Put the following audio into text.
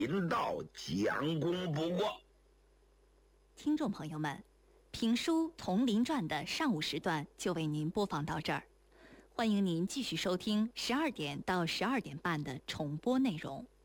贫道将功补过。 听众朋友们，评书《铜陵传》的上午时段就为您播放到这儿，欢迎您继续收听12点到12点半的重播内容。